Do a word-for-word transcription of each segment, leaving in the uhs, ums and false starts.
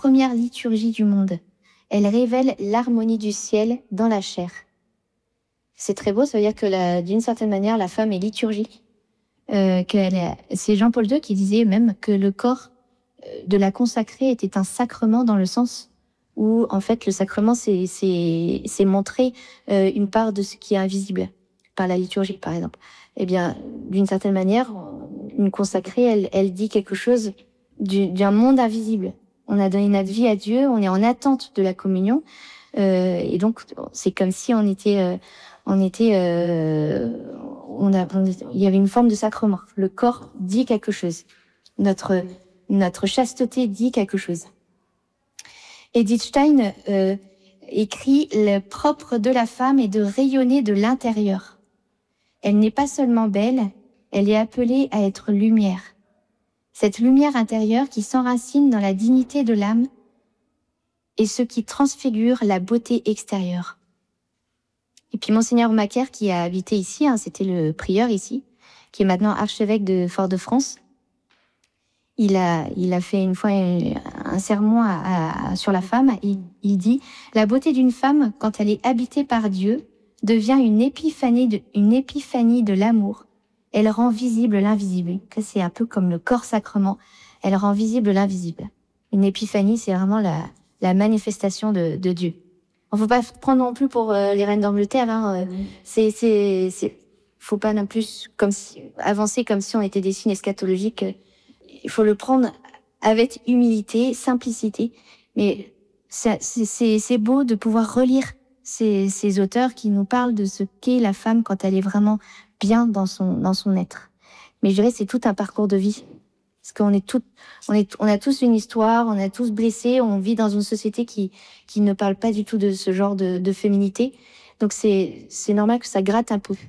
première liturgie du monde. Elle révèle l'harmonie du ciel dans la chair. C'est très beau, ça veut dire que la, d'une certaine manière, la femme est liturgique. Euh, qu'elle est, c'est Jean-Paul deux qui disait même que le corps de la consacrée était un sacrement dans le sens où, en fait, le sacrement, c'est, c'est, c'est montrer euh, une part de ce qui est invisible, par la liturgie, par exemple. Eh bien, d'une certaine manière, une consacrée, elle, elle dit quelque chose du, d'un monde invisible. On a donné notre vie à Dieu, on est en attente de la communion, euh, et donc c'est comme si on était, euh, on était, euh, on a, on, il y avait une forme de sacrement. Le corps dit quelque chose. Notre notre chasteté dit quelque chose. Edith Stein euh, écrit « Le propre de la femme est de rayonner de l'intérieur. Elle n'est pas seulement belle, elle est appelée à être lumière. Cette lumière intérieure qui s'enracine dans la dignité de l'âme est ce qui transfigure la beauté extérieure. » Et puis Monseigneur Macaire, qui a habité ici, hein, c'était le prieur ici, qui est maintenant archevêque de Fort-de-France, il a, il a fait une fois un, un sermon à, à, sur la femme. Il, il dit « La beauté d'une femme, quand elle est habitée par Dieu, devient une épiphanie de, une épiphanie de l'amour. Elle rend visible l'invisible. » C'est un peu comme le corps sacrement. Elle rend visible l'invisible. Une épiphanie, c'est vraiment la, la manifestation de, de Dieu. Il ne faut pas prendre non plus pour euh, les reines d'Angleterre. Hein. C'est, c'est, c'est, faut pas non plus comme si, avancer comme si on était des signes eschatologiques. Il faut le prendre avec humilité, simplicité. Mais c'est, c'est, c'est beau de pouvoir relire ces, ces auteurs qui nous parlent de ce qu'est la femme quand elle est vraiment bien dans son, dans son être. Mais je dirais c'est tout un parcours de vie. Parce qu'on est tout, on est, on a tous une histoire, on a tous blessés, on vit dans une société qui, qui ne parle pas du tout de ce genre de, de féminité. Donc c'est, c'est normal que ça gratte un peu.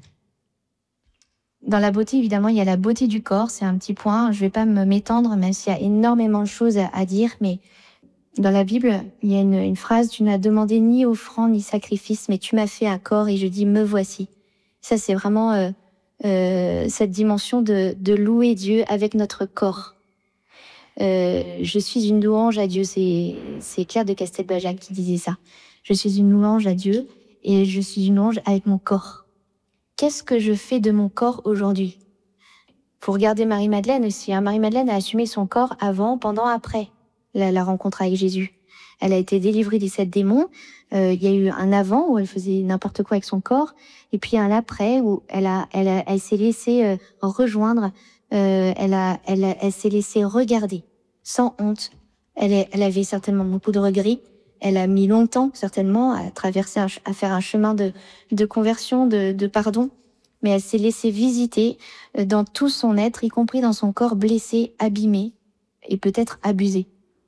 Dans la beauté, évidemment, il y a la beauté du corps, c'est un petit point. Je vais pas me m'étendre, même s'il y a énormément de choses à, à dire, mais dans la Bible, il y a une, une phrase, tu n'as demandé ni offrande ni sacrifice, mais tu m'as fait un corps et je dis, me voici. Ça, c'est vraiment euh, euh, cette dimension de, de louer Dieu avec notre corps. Euh, je suis une louange à Dieu, c'est, c'est Claire de Castelbajac qui disait ça. Je suis une louange à Dieu et je suis une louange avec mon corps. Qu'est-ce que je fais de mon corps aujourd'hui? Pour regarder Marie-Madeleine aussi. Hein. Marie-Madeleine a assumé son corps avant, pendant, après la, la rencontre avec Jésus. Elle a été délivrée des sept démons. Euh, il y a eu un avant où elle faisait n'importe quoi avec son corps, et puis un après où elle a, elle, a, elle s'est laissée euh, rejoindre. Euh, elle a, elle, a, elle s'est laissée regarder, sans honte. Elle, est, elle avait certainement beaucoup de regrets. Elle a mis longtemps, certainement, à traverser, un, à faire un chemin de, de conversion, de, de pardon. Mais elle s'est laissée visiter dans tout son être, y compris dans son corps blessé, abîmé et peut-être abusé.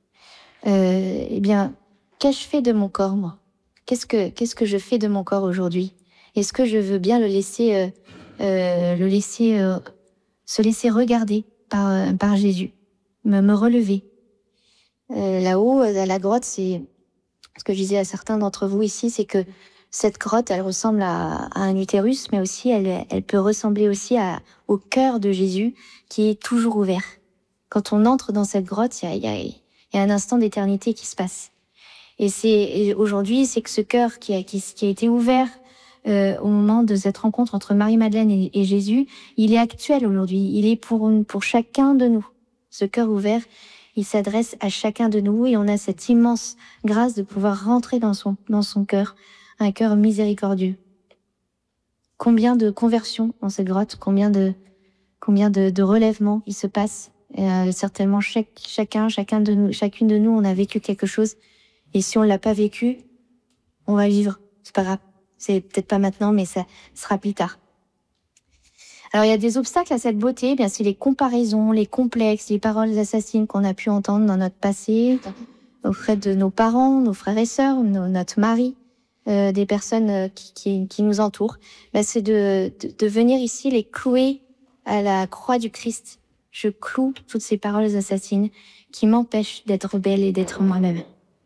Euh, eh bien, qu'ai-je fait de mon corps, moi? Qu'est-ce que, qu'est-ce que je fais de mon corps aujourd'hui? Est-ce que je veux bien le laisser, euh, euh, le laisser, euh, se laisser regarder par, euh, par Jésus, me, me relever? Euh, là-haut, à la grotte, c'est ce que je disais à certains d'entre vous ici, c'est que cette grotte, elle ressemble à, à un utérus, mais aussi elle, elle peut ressembler aussi à, au cœur de Jésus qui est toujours ouvert. Quand on entre dans cette grotte, il y a, il y a, il y a un instant d'éternité qui se passe. Et c'est et aujourd'hui, c'est que ce cœur qui a, qui, qui a été ouvert euh, au moment de cette rencontre entre Marie-Madeleine et, et Jésus, il est actuel aujourd'hui. Il est pour, pour chacun de nous. Ce cœur ouvert, il s'adresse à chacun de nous et on a cette immense grâce de pouvoir rentrer dans son, dans son cœur, un cœur miséricordieux. Combien de conversions dans cette grotte, combien de, combien de, de relèvements il se passe. Euh, certainement chaque, chacun, chacun de nous, chacune de nous, on a vécu quelque chose. Et si on l'a pas vécu, on va vivre. C'est pas grave. C'est peut-être pas maintenant, mais ça sera plus tard. Alors, il y a des obstacles à cette beauté. Eh bien, c'est les comparaisons, les complexes, les paroles assassines qu'on a pu entendre dans notre passé, auprès de nos parents, nos frères et sœurs, nos, notre mari, euh, des personnes qui, qui, qui nous entourent. Ben, c'est de, de, de venir ici les clouer à la croix du Christ. Je cloue toutes ces paroles assassines qui m'empêchent d'être belle et d'être moi-même.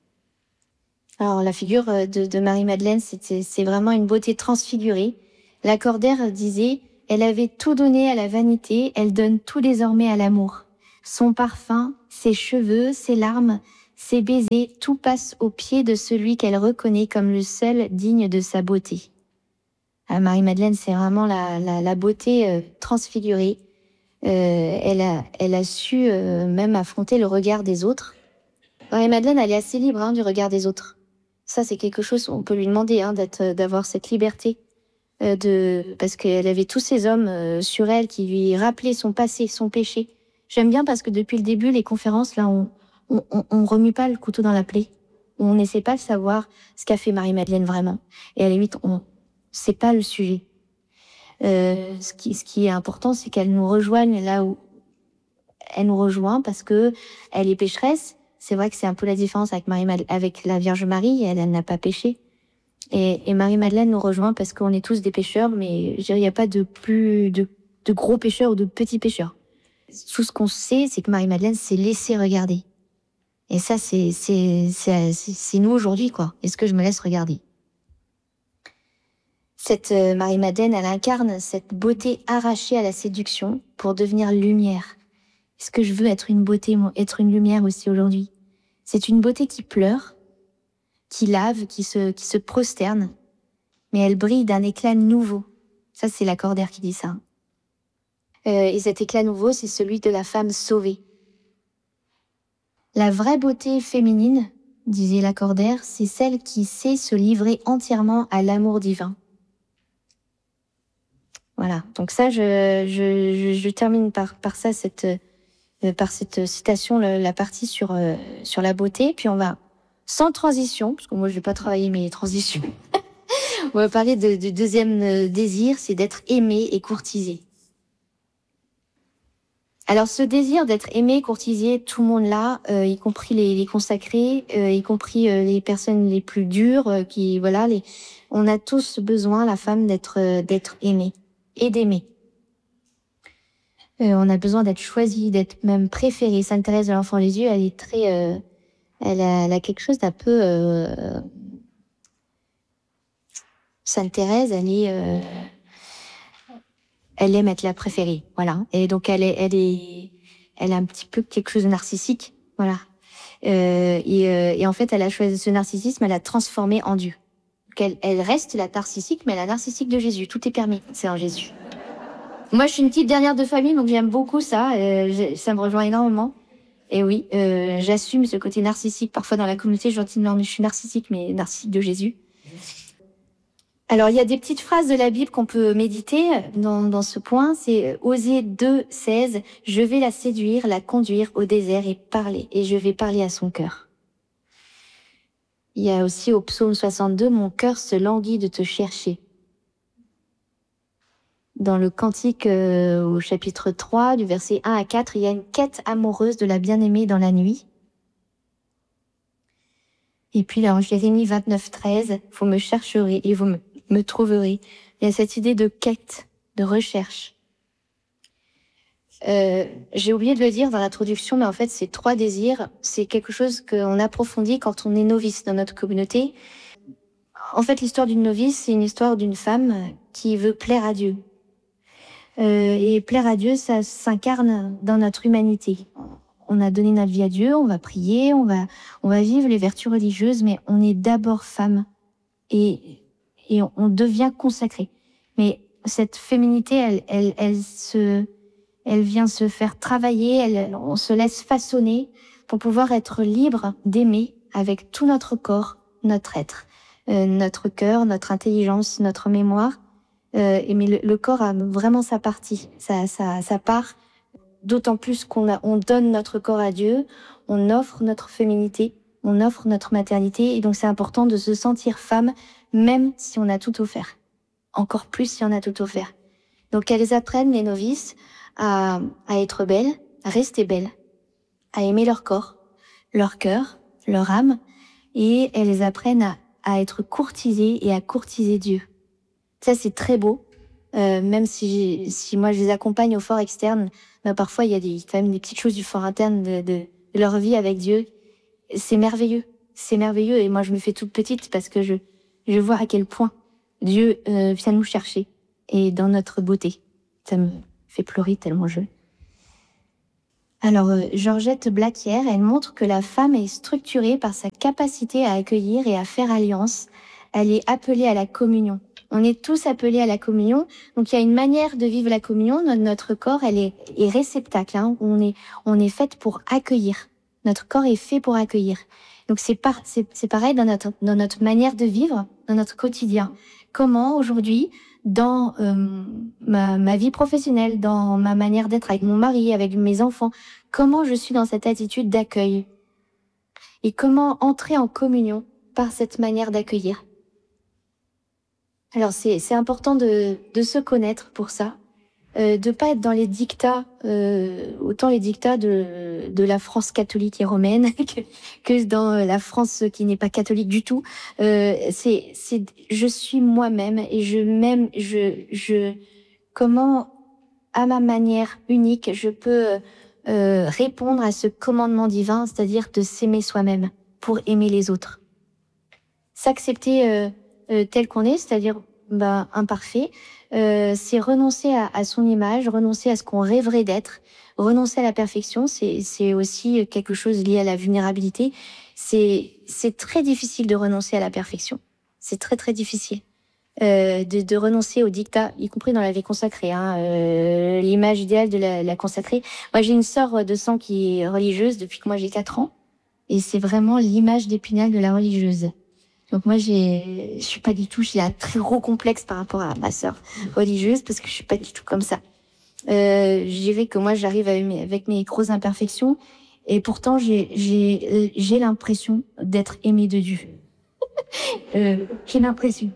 Alors, la figure de, de Marie-Madeleine, c'est, c'est vraiment une beauté transfigurée. Lacordaire disait... Elle avait tout donné à la vanité, elle donne tout désormais à l'amour. Son parfum, ses cheveux, ses larmes, Ses baisers, tout passe aux pieds de celui qu'elle reconnaît comme le seul digne de sa beauté. Ah, Marie-Madeleine, c'est vraiment la, la, la beauté euh, transfigurée. Euh, elle, a, elle a su euh, même affronter le regard des autres. Marie-Madeleine, elle est assez libre hein, du regard des autres. Ça, c'est quelque chose, on peut lui demander hein, d'être, d'avoir cette liberté. Euh, de, parce qu'elle avait tous ces hommes euh, sur elle qui lui rappelaient son passé, son péché. J'aime bien parce que depuis le début, les conférences, là, on, on, on, on remue pas le couteau dans la plaie. On n'essaie pas de savoir ce qu'a fait Marie-Madeleine vraiment. Et à la limite, on, c'est pas le sujet. Euh, ce qui, ce qui est important, c'est qu'elle nous rejoigne là où elle nous rejoint parce que elle est pécheresse. C'est vrai que c'est un peu la différence avec Marie, avec la Vierge Marie. Elle, elle n'a pas péché. Et, et Marie-Madeleine nous rejoint parce qu'on est tous des pécheurs, mais je dirais, il n'y a pas de plus de, de gros pécheurs ou de petits pécheurs. Tout ce qu'on sait, c'est que Marie-Madeleine s'est laissée regarder. Et ça, c'est, c'est, c'est, c'est, c'est nous aujourd'hui, quoi. Est-ce que je me laisse regarder? Cette euh, Marie-Madeleine, elle incarne cette beauté arrachée à la séduction pour devenir lumière. Est-ce que je veux être une beauté, être une lumière aussi aujourd'hui? C'est une beauté qui pleure, qui lave, qui se, qui se prosterne, mais elle brille d'un éclat nouveau. Ça, c'est Lacordaire qui dit ça. Euh, et cet éclat nouveau, c'est celui de la femme sauvée. La vraie beauté féminine, disait Lacordaire, c'est celle qui sait se livrer entièrement à l'amour divin. Voilà. Donc ça, je, je, je, je termine par, par ça, cette, euh, par cette citation, la, la partie sur, euh, sur la beauté. Puis on va, sans transition, parce que moi, je vais pas travailler mes transitions. On va parler de, du deuxième désir, c'est d'être aimé et courtisé. Alors ce désir d'être aimé, courtisé, tout le monde l'a, euh, y compris les, les consacrés, euh, y compris euh, les personnes les plus dures, euh, qui voilà, les, on a tous besoin, la femme, d'être euh, d'être aimée et d'aimer. Euh, on a besoin d'être choisie, d'être même préférée. Sainte Thérèse de l'Enfant Jésus, elle est très, euh, elle, a, elle a quelque chose d'un peu. Euh, Sainte Thérèse, elle est, euh, elle aime être la préférée, voilà. Et donc elle est, elle est, elle a un petit peu quelque chose de narcissique, voilà. Euh, et, euh, et en fait, elle a choisi ce narcissisme, elle l'a transformé en Dieu. Donc elle, elle reste la narcissique, mais la narcissique de Jésus. Tout est permis, c'est en Jésus. Moi, je suis une petite dernière de famille, donc j'aime beaucoup ça. Euh, ça me rejoint énormément. Et oui, euh, j'assume ce côté narcissique. Parfois dans la communauté, je dis non, mais je suis narcissique, mais narcissique de Jésus. Alors, il y a des petites phrases de la Bible qu'on peut méditer dans, dans ce point. C'est Osée deux, seize. Je vais la séduire, la conduire au désert et parler, et je vais parler à son cœur. Il y a aussi au psaume soixante-deux, mon cœur se languit de te chercher. Dans le cantique euh, au chapitre trois, du verset un à quatre, il y a une quête amoureuse de la bien-aimée dans la nuit. Et puis là, en Jérémie vingt-neuf, treize, vous me chercherez et vous me, me trouverez. Il y a cette idée de quête, de recherche. Euh, j'ai oublié de le dire dans l'introduction, mais en fait, ces trois désirs, c'est quelque chose qu'on approfondit quand on est novice dans notre communauté. En fait, l'histoire d'une novice, c'est une histoire d'une femme qui veut plaire à Dieu. Euh, et plaire à Dieu, ça s'incarne dans notre humanité. On a donné notre vie à Dieu, on va prier, on va, on va vivre les vertus religieuses, mais on est d'abord femme et, et on, on devient consacré. Mais cette féminité, elle, elle, elle se, elle vient se faire travailler, elle, on se laisse façonner pour pouvoir être libre d'aimer avec tout notre corps, notre être, euh, notre cœur, notre intelligence, notre mémoire. Euh, mais le, le corps a vraiment sa partie, sa, sa, sa part. D'autant plus qu'on a, on donne notre corps à Dieu, on offre notre féminité, on offre notre maternité, et donc c'est important de se sentir femme, même si on a tout offert. Encore plus si on a tout offert. Donc elles apprennent, les novices, à, à être belles, à rester belles, à aimer leur corps, leur cœur, leur âme, et elles apprennent à, à être courtisées et à courtiser Dieu. Ça, c'est très beau. Euh, même si, si moi je les accompagne au fort externe, ben parfois il y a des, quand même des petites choses du fort interne de, de, de leur vie avec Dieu. C'est merveilleux, c'est merveilleux. Et moi je me fais toute petite parce que je, je vois à quel point Dieu euh, vient nous chercher et dans notre beauté. Ça me fait pleurer tellement je. Alors, euh, Georgette Blaquière, elle montre que la femme est structurée par sa capacité à accueillir et à faire alliance. Elle est appelée à la communion. On est tous appelés à la communion. Donc, il y a une manière de vivre la communion. Notre, notre corps, elle est, est réceptacle. Hein. On est, on est fait pour accueillir. Notre corps est fait pour accueillir. Donc, c'est, par, c'est, c'est pareil dans notre, dans notre manière de vivre, dans notre quotidien. Comment, aujourd'hui, dans euh, ma, ma vie professionnelle, dans ma manière d'être avec mon mari, avec mes enfants, comment je suis dans cette attitude d'accueil et comment entrer en communion par cette manière d'accueillir. Alors c'est c'est important de de se connaître pour ça, euh, de pas être dans les dictats, euh, autant les dictats de de la France catholique et romaine que, que dans la France qui n'est pas catholique du tout. Euh, c'est c'est je suis moi-même et je m'aime. Je je comment à ma manière unique je peux euh, répondre à ce commandement divin, c'est-à-dire de s'aimer soi-même pour aimer les autres. S'accepter euh, euh, tel qu'on est, c'est-à-dire bah, imparfait, euh, c'est renoncer à, à son image, renoncer à ce qu'on rêverait d'être, renoncer à la perfection, c'est, c'est aussi quelque chose lié à la vulnérabilité. C'est, c'est très difficile de renoncer à la perfection. C'est très très difficile. Euh, de, de renoncer au dictat, y compris dans la vie consacrée, hein, euh, l'image idéale de la, la consacrée. Moi, j'ai une sœur de sang qui est religieuse depuis que moi j'ai quatre ans, et c'est vraiment l'image d'Épinal de la religieuse. Donc moi, j'ai, je suis pas du tout, j'ai un très gros complexe par rapport à ma sœur religieuse parce que je suis pas du tout comme ça. Euh, je dirais que moi, j'arrive avec mes, avec mes grosses imperfections, et pourtant, j'ai, j'ai, j'ai l'impression d'être aimée de Dieu. euh, j'ai l'impression.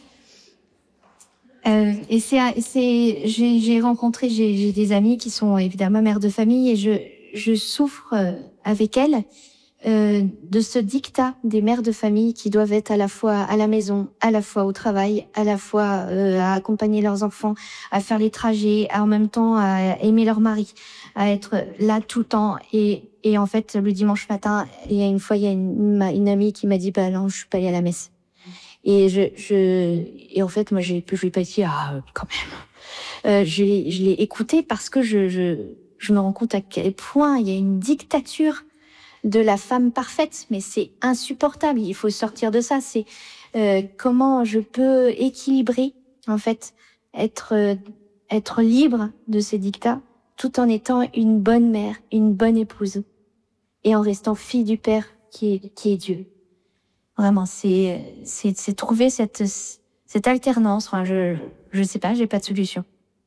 Euh, et c'est, c'est, j'ai, j'ai rencontré, j'ai, j'ai des amis qui sont évidemment mères de famille, et je, je souffre avec elles euh, de ce dictat des mères de famille qui doivent être à la fois à la maison, à la fois au travail, à la fois euh, à accompagner leurs enfants, à faire les trajets, à, en même temps à aimer leur mari, à être là tout le temps. Et, et en fait, le dimanche matin, il y a une fois, il y a une, une amie qui m'a dit, bah non, je suis pas allée à la messe. Et je, je, et en fait, moi, j'ai, je lui ai pas dit, ah, quand même. Euh, je l'ai, je l'ai écouté parce que je, je, je me rends compte à quel point il y a une dictature de la femme parfaite, mais c'est insupportable. Il faut sortir de ça. C'est euh, comment je peux équilibrer, en fait, être, euh, être libre de ces dictats, tout en étant une bonne mère, une bonne épouse, et en restant fille du Père qui est, qui est Dieu. Vraiment, c'est, c'est, c'est trouver cette, cette alternance. Enfin, je, je sais pas, j'ai pas de solution.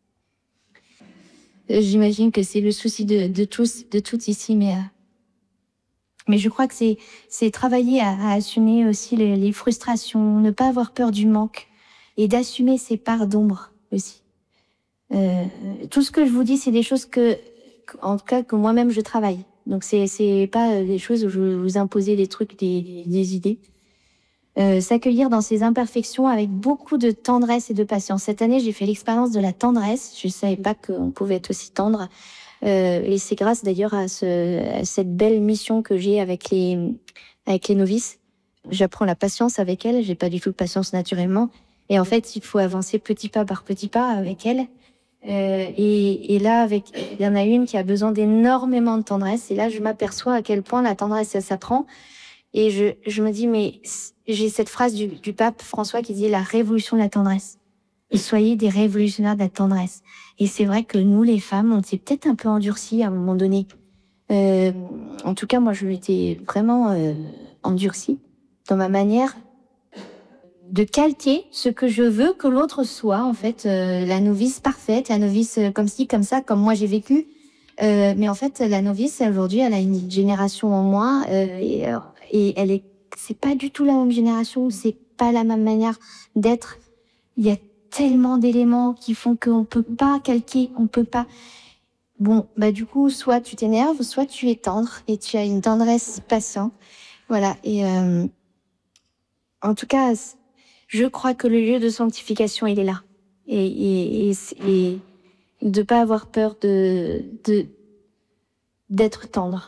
J'imagine que c'est le souci de, de tous, de toutes ici, mais, euh, mais je crois que c'est, c'est travailler à, à assumer aussi les, les frustrations, ne pas avoir peur du manque et d'assumer ses parts d'ombre aussi. Euh, tout ce que je vous dis, c'est des choses que, en tout cas, que moi-même je travaille. Donc c'est, c'est pas des choses où je vais vous imposer des trucs, des, des, des idées. Euh, s'accueillir dans ses imperfections avec beaucoup de tendresse et de patience. Cette année, j'ai fait l'expérience de la tendresse. Je savais pas qu'on pouvait être aussi tendre. Euh, et c'est grâce d'ailleurs à, ce, à cette belle mission que j'ai avec les, avec les novices. J'apprends la patience avec elles. J'ai pas du tout de patience naturellement. Et en fait, il faut avancer petit pas par petit pas avec elles. Euh, et, et là, avec, il y en a une qui a besoin d'énormément de tendresse. Et là, je m'aperçois à quel point la tendresse, ça s'apprend. Et je, je me dis, mais j'ai cette phrase du, du pape François qui dit la révolution de la tendresse. Soyez des révolutionnaires de la tendresse. Et c'est vrai que nous, les femmes, on s'est peut-être un peu endurcies à un moment donné. Euh, en tout cas, moi, je m'étais vraiment euh, endurcie dans ma manière de calquer ce que je veux que l'autre soit, en fait, euh, la novice parfaite, la novice euh, comme ci, comme ça, comme moi j'ai vécu. Euh, mais en fait, la novice, aujourd'hui, elle a une génération en moins, euh, et, euh, et elle est, c'est pas du tout la même génération, c'est pas la même manière d'être. Il y a tellement d'éléments qui font qu'on peut pas calquer, on peut pas. Bon, bah du coup, soit tu t'énerves, soit tu es tendre et tu as une tendresse patiente. Voilà. Et euh, en tout cas, je crois que le lieu de sanctification, il est là. Et, et, et, et de pas avoir peur de, de d'être tendre.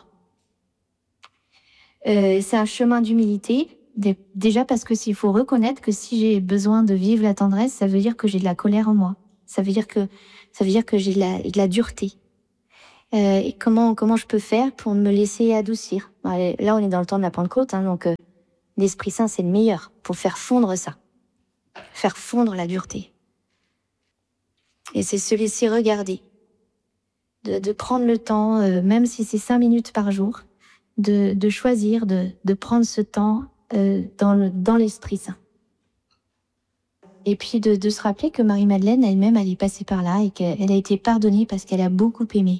Euh, c'est un chemin d'humilité. Déjà parce que s'il faut reconnaître que si j'ai besoin de vivre la tendresse, ça veut dire que j'ai de la colère en moi. Ça veut dire que ça veut dire que j'ai de la, de la dureté. Euh, et comment, comment je peux faire pour me laisser adoucir. Là, on est dans le temps de la Pentecôte, hein, donc euh, l'Esprit Saint, c'est le meilleur pour faire fondre ça, faire fondre la dureté. Et c'est se laisser regarder, de, de prendre le temps, euh, même si c'est cinq minutes par jour, de, de choisir, de, de prendre ce temps euh, dans, le, dans l'Esprit Saint. Et puis de, de se rappeler que Marie-Madeleine elle-même, elle est passée par là et qu'elle a été pardonnée parce qu'elle a beaucoup aimé.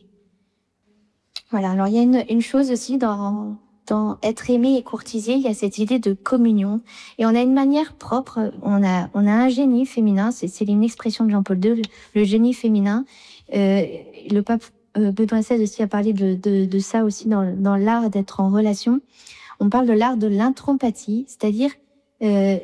Voilà, alors il y a une, une chose aussi dans, dans être aimé et courtisé, il y a cette idée de communion. Et on a une manière propre, on a, on a un génie féminin, c'est, c'est une expression de Jean-Paul deux, le, le génie féminin. Euh, le pape euh, Benoît seize aussi a parlé de, de, de ça aussi dans, dans l'art d'être en relation. On parle de l'art de l'intropathie, c'est-à-dire euh,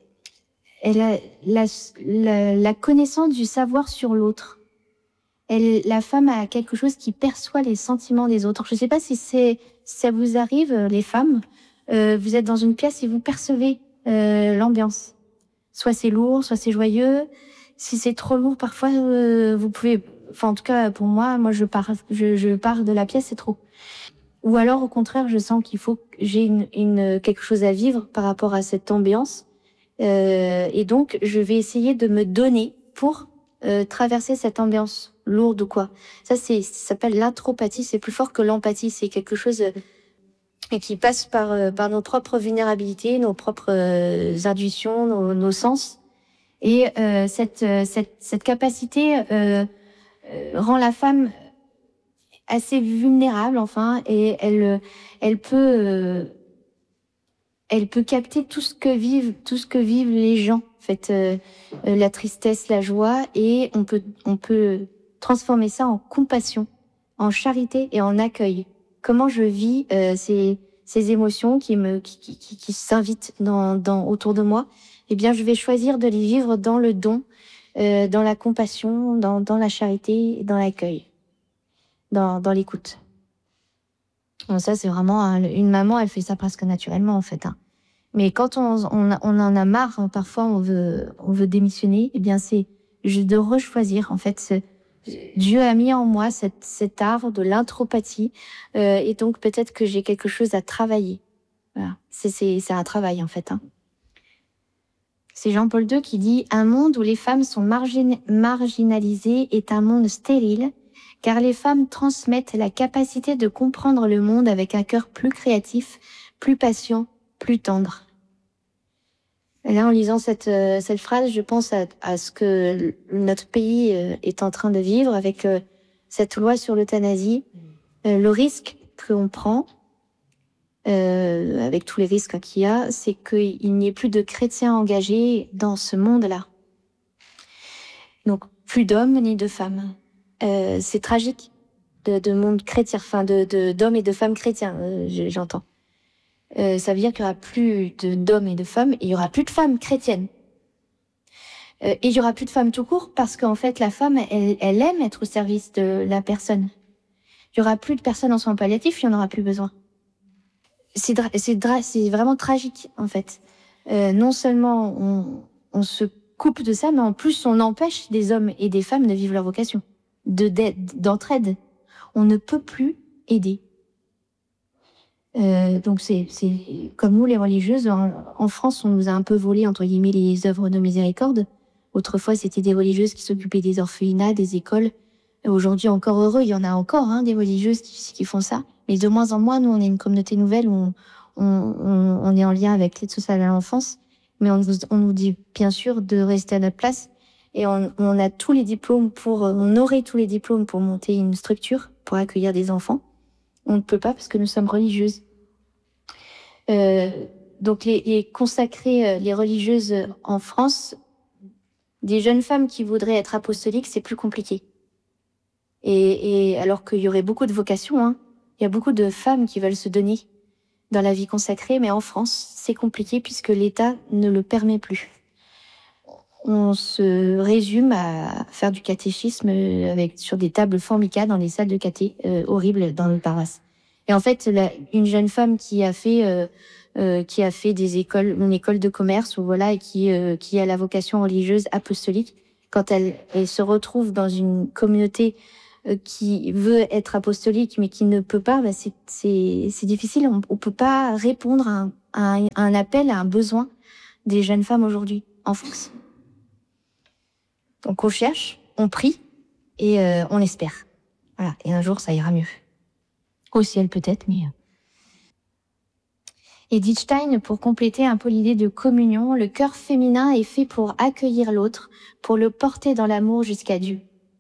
elle a la, la, la connaissance du savoir sur l'autre. Elle, la femme a quelque chose qui perçoit les sentiments des autres. Je ne sais pas si, c'est, si ça vous arrive, les femmes. Euh, vous êtes dans une pièce et vous percevez euh, l'ambiance. Soit c'est lourd, soit c'est joyeux. Si c'est trop lourd, parfois, euh, vous pouvez... Enfin, en tout cas, pour moi, moi, je pars, je, je pars de la pièce, c'est trop. Ou alors, au contraire, je sens qu'il faut que j'ai une, une, quelque chose à vivre par rapport à cette ambiance. Euh, et donc, je vais essayer de me donner pour euh, traverser cette ambiance lourde ou quoi. Ça, c'est, ça s'appelle l'intropathie. C'est plus fort que l'empathie. C'est quelque chose euh, qui passe par, euh, par nos propres vulnérabilités, nos propres euh, intuitions, nos, nos sens. Et euh, cette, euh, cette, cette capacité euh, euh, rend la femme assez vulnérable, enfin, et elle, elle peut... Euh, elle peut capter tout ce que vivent, tout ce que vivent les gens, en fait, euh, euh, la tristesse, la joie, et on peut, on peut transformer ça en compassion, en charité et en accueil. Comment je vis euh, ces, ces émotions qui me, qui, qui, qui, qui s'invitent dans, dans, autour de moi. Eh bien, je vais choisir de les vivre dans le don, euh, dans la compassion, dans, dans la charité, dans l'accueil, dans, dans l'écoute. Bon, ça, c'est vraiment un, une maman, elle fait ça presque naturellement, en fait. Hein. Mais quand on, on, on en a marre, hein, parfois on veut, on veut démissionner, eh bien, c'est de rechoisir. En fait, c'est, Dieu a mis en moi cette, cet art de l'intropathie, euh, et donc peut-être que j'ai quelque chose à travailler. Voilà. C'est, c'est, c'est un travail, en fait. Hein. C'est Jean-Paul deux qui dit « Un monde où les femmes sont margin- marginalisées est un monde stérile, car les femmes transmettent la capacité de comprendre le monde avec un cœur plus créatif, plus patient, plus tendre. » Et là, en lisant cette, euh, cette phrase, je pense à, à ce que notre pays euh, est en train de vivre avec euh, cette loi sur l'euthanasie, euh, le risque qu'on prend, euh, avec tous les risques qu'il y a, c'est qu'il n'y ait plus de chrétiens engagés dans ce monde-là. Donc, plus d'hommes ni de femmes. Euh, c'est tragique de, de monde chrétien, enfin de, de, d'hommes et de femmes chrétiens, euh, j'entends. Euh, ça veut dire qu'il n'y aura plus de, d'hommes et de femmes, et il n'y aura plus de femmes chrétiennes. Euh, et il n'y aura plus de femmes tout court, parce qu'en fait, la femme, elle, elle aime être au service de la personne. Il n'y aura plus de personnes en soins palliatifs, il n'y en aura plus besoin. C'est, dra- c'est, dra- c'est vraiment tragique, en fait. Euh, non seulement on, on se coupe de ça, mais en plus, on empêche des hommes et des femmes de vivre leur vocation, de, d'aide, d'entraide. On ne peut plus aider. Euh, donc c'est, c'est comme nous les religieuses, en, en France on nous a un peu volé entre guillemets les œuvres de miséricorde. Autrefois c'était des religieuses qui s'occupaient des orphelinats, des écoles. Aujourd'hui encore heureux, il y en a encore hein, des religieuses qui, qui font ça. Mais de moins en moins, nous on est une communauté nouvelle où on, on, on, on est en lien avec l'aide sociale à l'enfance. Mais on nous, on nous dit bien sûr de rester à notre place. Et on, on a tous les diplômes pour, on aurait tous les diplômes pour monter une structure pour accueillir des enfants. On ne peut pas parce que nous sommes religieuses. Euh, donc les, les consacrées, les religieuses en France, des jeunes femmes qui voudraient être apostoliques, c'est plus compliqué. Et, et alors qu'il y aurait beaucoup de vocations, hein, il y a beaucoup de femmes qui veulent se donner dans la vie consacrée, mais en France, c'est compliqué puisque l'État ne le permet plus. On se résume à faire du catéchisme avec, sur des tables formica dans les salles de caté, euh, horribles dans nos paroisses. Et en fait, la, une jeune femme qui a fait, euh, euh, qui a fait des écoles, une école de commerce, ou voilà, et qui, euh, qui a la vocation religieuse apostolique, quand elle, elle se retrouve dans une communauté euh, qui veut être apostolique mais qui ne peut pas, bah c'est, c'est, c'est difficile. On ne peut pas répondre à un, à, un, à un appel, à un besoin des jeunes femmes aujourd'hui en France. Donc on cherche, on prie et euh, on espère. Voilà. Et un jour, ça ira mieux. Au ciel peut-être, mais... Edith Stein, pour compléter un peu l'idée de communion, le cœur féminin est fait pour accueillir l'autre, pour le porter dans l'amour jusqu'à Dieu.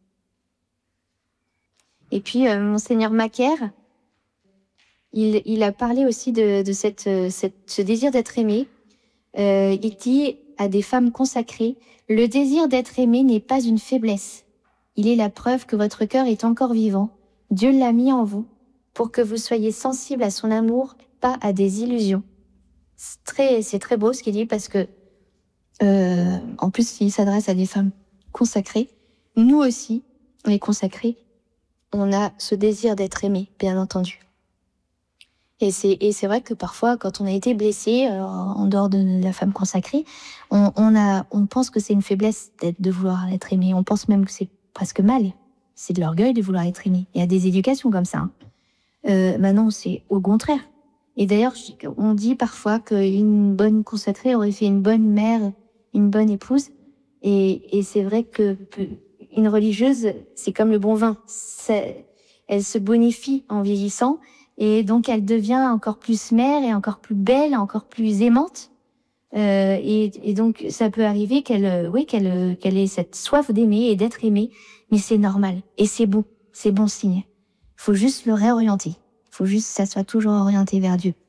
Et puis, euh, Monseigneur Macaire, il, il a parlé aussi de, de cette, cette, ce désir d'être aimé. Euh, il dit à des femmes consacrées, « Le désir d'être aimé n'est pas une faiblesse. Il est la preuve que votre cœur est encore vivant. Dieu l'a mis en vous pour que vous soyez sensibles à son amour, pas à des illusions. » C'est très, c'est très beau ce qu'il dit parce que, euh, en plus, il s'adresse à des femmes consacrées. Nous aussi, on est consacrés. On a ce désir d'être aimé, bien entendu. Et c'est, et c'est vrai que parfois, quand on a été blessé, euh, en dehors de la femme consacrée, on, on a, on pense que c'est une faiblesse d'être, de vouloir être aimé. On pense même que c'est presque mal. C'est de l'orgueil de vouloir être aimé. Il y a des éducations comme ça. Hein. Euh, bah non, c'est au contraire. Et d'ailleurs, on dit parfois qu'une bonne consacrée aurait fait une bonne mère, une bonne épouse. Et, et c'est vrai que une religieuse, c'est comme le bon vin. C'est, elle se bonifie en vieillissant. Et donc, elle devient encore plus mère et encore plus belle, encore plus aimante. Euh, et, et donc, ça peut arriver qu'elle, oui, qu'elle, qu'elle ait cette soif d'aimer et d'être aimée. Mais c'est normal. Et c'est bon. C'est bon signe. Il faut juste le réorienter. Il faut juste que ça soit toujours orienté vers Dieu.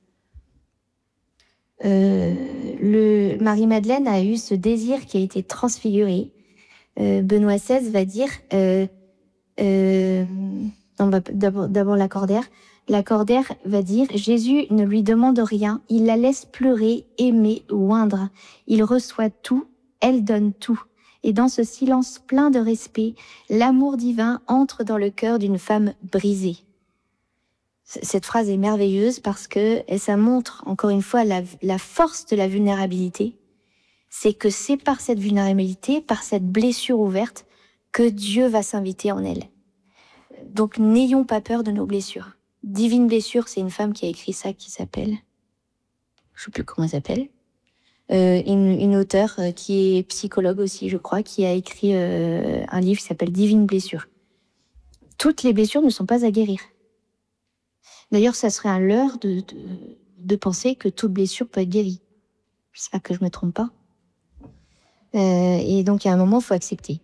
Euh, le, Marie-Madeleine a eu ce désir qui a été transfiguré. Euh, Benoît seize va dire... Euh, euh, non, bah, d'abord, d'abord l'accordaire. L'accordaire va dire « Jésus ne lui demande rien, il la laisse pleurer, aimer, oindre. Il reçoit tout, elle donne tout. Et dans ce silence plein de respect, l'amour divin entre dans le cœur d'une femme brisée. » Cette phrase est merveilleuse parce que ça montre encore une fois la, la force de la vulnérabilité. C'est que c'est par cette vulnérabilité, par cette blessure ouverte, que Dieu va s'inviter en elle. Donc n'ayons pas peur de nos blessures. Divine blessure, c'est une femme qui a écrit ça, qui s'appelle, je sais plus comment elle s'appelle, euh, une, une auteure euh, qui est psychologue aussi, je crois, qui a écrit euh, un livre qui s'appelle Divine blessure. Toutes les blessures ne sont pas à guérir. D'ailleurs, ça serait un leurre de, de, de penser que toute blessure peut être guérie. J'espère que je me trompe pas. Euh, et donc, à un moment, il faut accepter.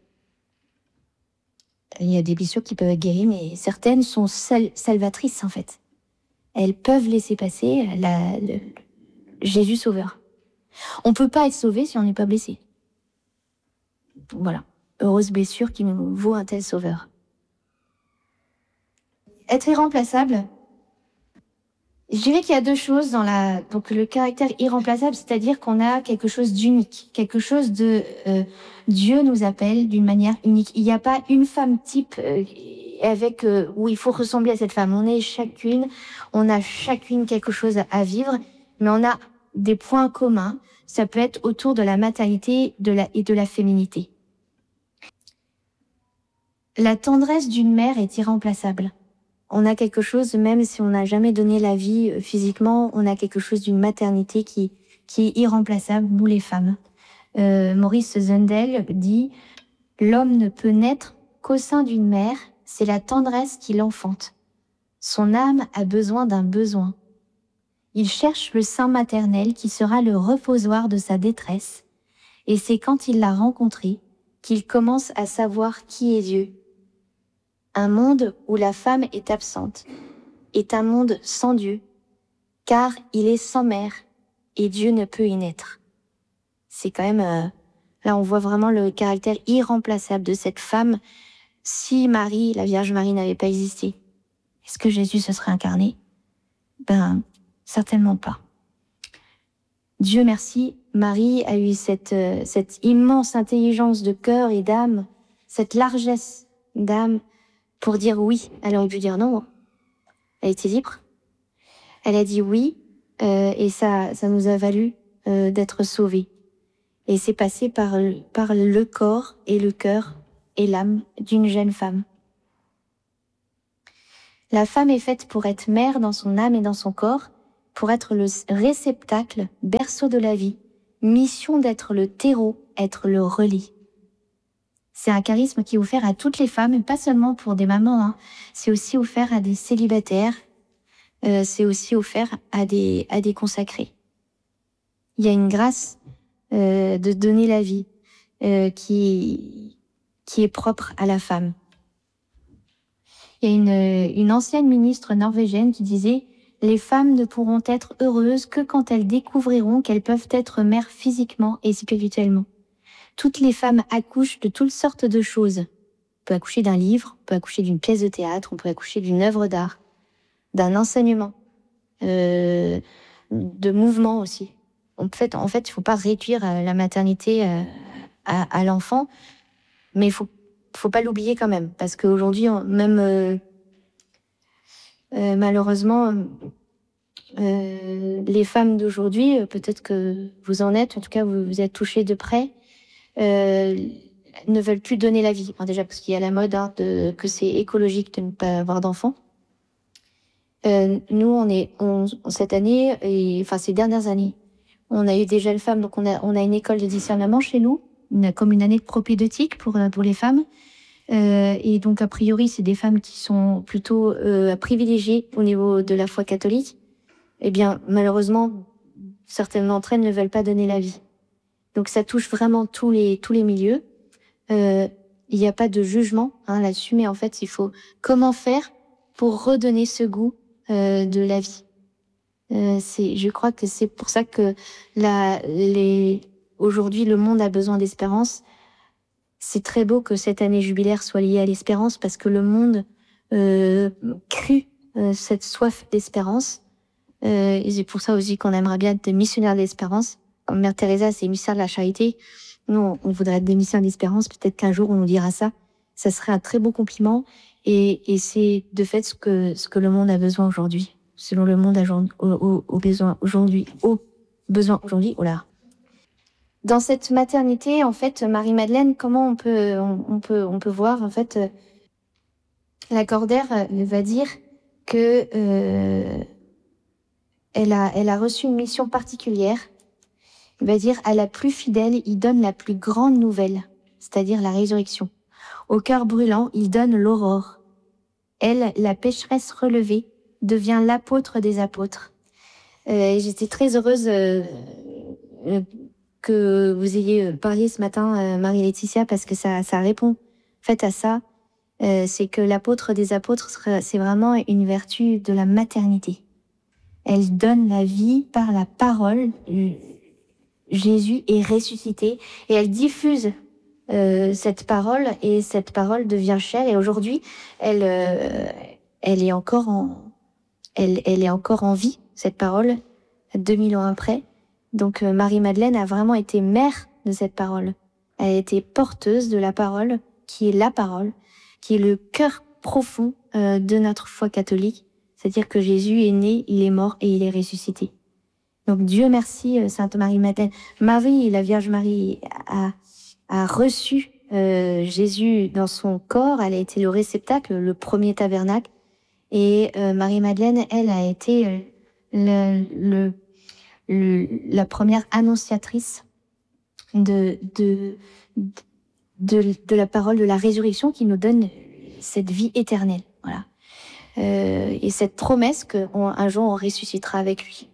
Il y a des blessures qui peuvent être guéries, mais certaines sont sal- salvatrices, en fait. Elles peuvent laisser passer la, le, Jésus sauveur. On ne peut pas être sauvé si on n'est pas blessé. Voilà. Heureuse blessure qui nous vaut un tel sauveur. Être irremplaçable, je dirais qu'il y a deux choses dans la... Donc le caractère irremplaçable, c'est-à-dire qu'on a quelque chose d'unique, quelque chose de... Euh, Dieu nous appelle d'une manière unique. Il n'y a pas une femme type euh, avec euh, où il faut ressembler à cette femme. On est chacune, on a chacune quelque chose à vivre, mais on a des points communs. Ça peut être autour de la maternité de la, et de la féminité. La tendresse d'une mère est irremplaçable. On a quelque chose, même si on n'a jamais donné la vie physiquement, on a quelque chose d'une maternité qui, qui est irremplaçable, nous les femmes. Euh, Maurice Zundel dit « L'homme ne peut naître qu'au sein d'une mère, c'est la tendresse qui l'enfante. Son âme a besoin d'un besoin. Il cherche le sein maternel qui sera le reposoir de sa détresse, et c'est quand il l'a rencontré qu'il commence à savoir qui est Dieu. Un monde où la femme est absente est un monde sans Dieu, car il est sans mère et Dieu ne peut y naître. » C'est quand même... Euh, là, on voit vraiment le caractère irremplaçable de cette femme. Si Marie, la Vierge Marie, n'avait pas existé, est-ce que Jésus se serait incarné? Ben, certainement pas. Dieu merci, Marie a eu cette, euh, cette immense intelligence de cœur et d'âme, cette largesse d'âme, pour dire oui. Elle aurait pu dire non. Elle était libre. Elle a dit oui, euh, et ça, ça nous a valu euh, d'être sauvés. Et c'est passé par, par le corps et le cœur et l'âme d'une jeune femme. La femme est faite pour être mère dans son âme et dans son corps, pour être le réceptacle, berceau de la vie, mission d'être le terreau, être le relais. C'est un charisme qui est offert à toutes les femmes, et pas seulement pour des mamans, hein. C'est aussi offert à des célibataires, euh, c'est aussi offert à des, à des consacrés. Il y a une grâce euh, de donner la vie euh, qui, qui est propre à la femme. Il y a une, une ancienne ministre norvégienne qui disait « Les femmes ne pourront être heureuses que quand elles découvriront qu'elles peuvent être mères physiquement et spirituellement. » Toutes les femmes accouchent de toutes sortes de choses. On peut accoucher d'un livre, on peut accoucher d'une pièce de théâtre, on peut accoucher d'une œuvre d'art, d'un enseignement, euh, de mouvements aussi. En fait, en fait, il ne faut pas réduire la maternité à, à, à l'enfant, mais il faut faut pas l'oublier quand même, parce qu'aujourd'hui, même euh, euh, malheureusement, euh, les femmes d'aujourd'hui, peut-être que vous en êtes, en tout cas vous, vous êtes touchés de près, euh, ne veulent plus donner la vie. Enfin, déjà parce qu'il y a la mode hein, de, que c'est écologique de ne pas avoir d'enfants. Euh, nous, on est on, cette année, et enfin ces dernières années, on a eu des jeunes femmes, donc on a, on a une école de discernement chez nous, une, comme une année de propédeutique pour, pour les femmes. Euh, et donc, a priori, c'est des femmes qui sont plutôt euh, privilégiées au niveau de la foi catholique. Eh bien, malheureusement, certaines d'entre elles ne veulent pas donner la vie. Donc, ça touche vraiment tous les tous les milieux. Euh, il n'y a pas de jugement hein, là-dessus, mais en fait, il faut comment faire pour redonner ce goût euh, de la vie. Euh, c'est, je crois que c'est pour ça que la, les, aujourd'hui, le monde a besoin d'espérance. C'est très beau que cette année jubilaire soit liée à l'espérance parce que le monde euh, crut euh, cette soif d'espérance. Euh, et c'est pour ça aussi qu'on aimerait bien être des missionnaires d'espérance. Comme Mère Teresa, c'est missionnaire de la charité. Nous, on voudrait être des missionnaires d'espérance. Peut-être qu'un jour, on nous dira ça. Ça serait un très beau compliment. Et, et c'est de fait ce que, ce que le monde a besoin aujourd'hui. Selon le monde, au, au, au besoin aujourd'hui, au besoin aujourd'hui, oh là. Dans cette maternité, en fait, Marie-Madeleine, comment on peut, on, on peut, on peut voir, en fait, euh, Lacordaire euh, va dire que euh, elle a, elle a reçu une mission particulière. Il va dire à la plus fidèle, il donne la plus grande nouvelle, c'est-à-dire la résurrection. Au cœur brûlant, il donne l'aurore. Elle, la pécheresse relevée, devient l'apôtre des apôtres. Euh, et j'étais très heureuse euh, euh, que vous ayez parlé ce matin, euh, Marie-Laetitia, parce que ça, ça répond en fait à ça. Euh, c'est que l'apôtre des apôtres, c'est vraiment une vertu de la maternité. Elle donne la vie par la parole. Jésus est ressuscité et elle diffuse euh, cette parole et cette parole devient chair. Et aujourd'hui, elle, euh, elle est encore en, elle, elle est encore en vie, cette parole, deux mille ans après. Donc euh, Marie-Madeleine a vraiment été mère de cette parole. Elle a été porteuse de la parole, qui est la parole, qui est le cœur profond euh, de notre foi catholique. C'est-à-dire que Jésus est né, il est mort et il est ressuscité. Donc Dieu merci, euh, Sainte Marie-Madeleine. Marie, la Vierge Marie, a, a reçu euh, Jésus dans son corps. Elle a été le réceptacle, le premier tabernacle. Et euh, Marie-Madeleine, elle, a été euh, le... le Le, la première annonciatrice de, de, de, de la parole de la résurrection qui nous donne cette vie éternelle. Voilà. Euh, et cette promesse qu'un jour on ressuscitera avec lui.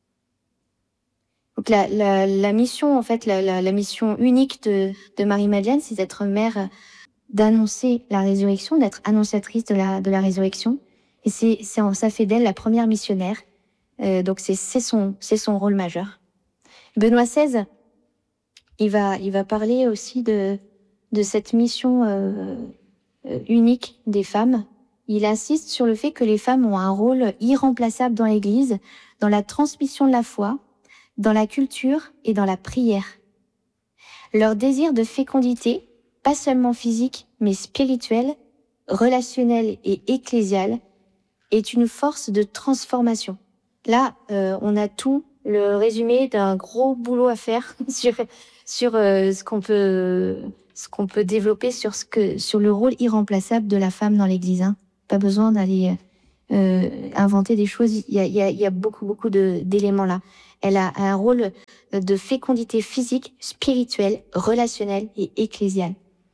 Donc la, la, la mission, en fait, la, la, la mission unique de, de Marie-Madeleine, c'est d'être mère, d'annoncer la résurrection, d'être annonciatrice de la, de la résurrection. Et c'est, c'est, ça fait d'elle la première missionnaire. Euh, donc c'est, c'est, son, c'est son rôle majeur. Benoît seize, il va, il va parler aussi de, de cette mission euh, euh, unique des femmes. Il insiste sur le fait que les femmes ont un rôle irremplaçable dans l'Église, dans la transmission de la foi, dans la culture et dans la prière. Leur désir de fécondité, pas seulement physique, mais spirituel, relationnel et ecclésial, est une force de transformation. Là, euh, on a tout le résumé d'un gros boulot à faire sur sur euh, ce qu'on peut ce qu'on peut développer sur ce que sur le rôle irremplaçable de la femme dans l'Église. Hein. Pas besoin d'aller euh, inventer des choses. Il y a, il y a, il y a beaucoup, beaucoup de, d'éléments là. Elle a un rôle de fécondité physique, spirituelle, relationnelle et ecclésiale.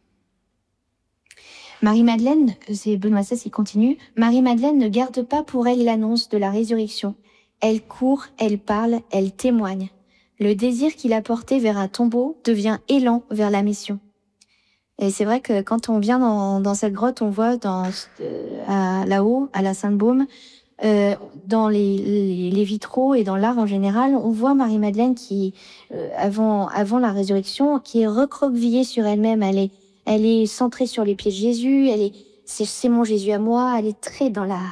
Marie-Madeleine, c'est Benoît seize, il continue. Marie-Madeleine ne garde pas pour elle l'annonce de la résurrection. Elle court, elle parle, elle témoigne. Le désir qui l'a portée vers un tombeau devient élan vers la mission. Et c'est vrai que quand on vient dans, dans cette grotte, on voit dans, euh, à, là-haut, à la Sainte-Baume, euh, dans les, les, les vitraux et dans l'art en général, on voit Marie-Madeleine qui, euh, avant, avant la résurrection, qui est recroquevillée sur elle-même. Elle est, elle est centrée sur les pieds de Jésus. Elle est, c'est, c'est mon Jésus à moi. Elle est très dans la,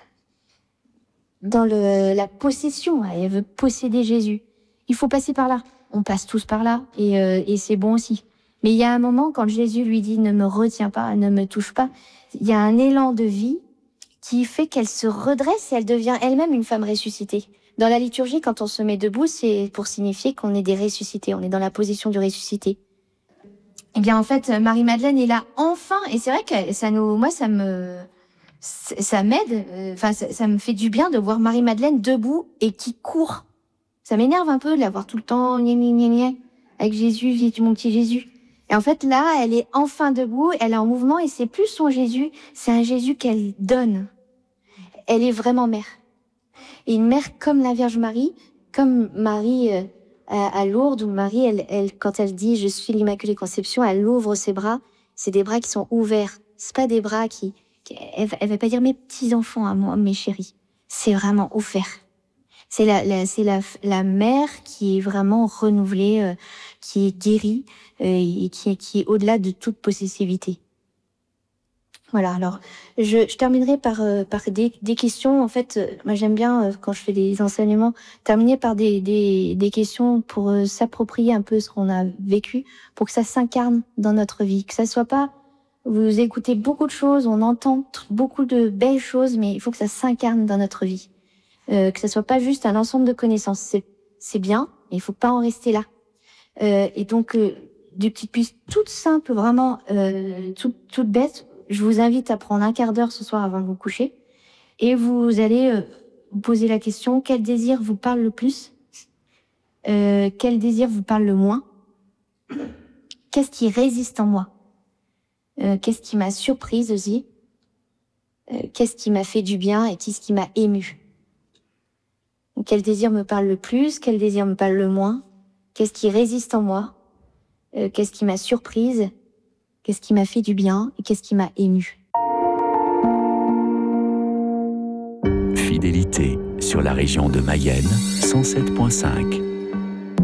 dans le, la possession. Elle veut posséder Jésus. Il faut passer par là. On passe tous par là et, euh, et c'est bon aussi. Mais il y a un moment, quand Jésus lui dit « ne me retiens pas, ne me touche pas », il y a un élan de vie qui fait qu'elle se redresse et elle devient elle-même une femme ressuscitée. Dans la liturgie, quand on se met debout, c'est pour signifier qu'on est des ressuscités, on est dans la position du ressuscité. Eh bien, en fait, Marie-Madeleine est là enfin, et c'est vrai que ça nous, moi, ça me, ça m'aide, enfin, ça, ça me fait du bien de voir Marie-Madeleine debout et qui court. Ça m'énerve un peu de la voir tout le temps, gna gna gna gna, avec Jésus, viens-tu mon petit Jésus. Et en fait, là, elle est enfin debout, elle est en mouvement, et c'est plus son Jésus, c'est un Jésus qu'elle donne. Elle est vraiment mère. Et une mère comme la Vierge Marie, comme Marie euh, à, à Lourdes, où Marie, elle, elle, quand elle dit « je suis l'Immaculée Conception », elle ouvre ses bras, c'est des bras qui sont ouverts. C'est pas des bras qui... qui elle, elle va pas dire « mes petits-enfants à moi, mes chéris ». C'est vraiment ouvert. C'est la, la, c'est la, la mère qui est vraiment renouvelée, euh, qui est guérie euh, et qui, qui est au-delà de toute possessivité. Voilà, alors je, je terminerai par, euh, par des, des questions. En fait, euh, moi j'aime bien, euh, quand je fais des enseignements, terminer par des, des, des questions pour euh, s'approprier un peu ce qu'on a vécu, pour que ça s'incarne dans notre vie. Que ça soit pas, vous écoutez beaucoup de choses, on entend beaucoup de belles choses, mais il faut que ça s'incarne dans notre vie. Euh, que ça soit pas juste un ensemble de connaissances. C'est, c'est bien, mais il faut pas en rester là. Euh, et donc, euh, des petites pistes toutes simples, vraiment, euh, toutes, toutes bêtes. Je vous invite à prendre un quart d'heure ce soir avant de vous coucher. Et vous allez euh, vous poser la question, quel désir vous parle le plus? euh, Quel désir vous parle le moins? Qu'est-ce qui résiste en moi? euh, Qu'est-ce qui m'a surprise aussi? euh, Qu'est-ce qui m'a fait du bien et qu'est-ce qui m'a émue? Quel désir me parle le plus? Quel désir me parle le moins? Qu'est-ce qui résiste en moi? euh, Qu'est-ce qui m'a surprise? Qu'est-ce qui m'a fait du bien? Et qu'est-ce qui m'a émue? Fidélité sur la région de Mayenne, cent sept virgule cinq.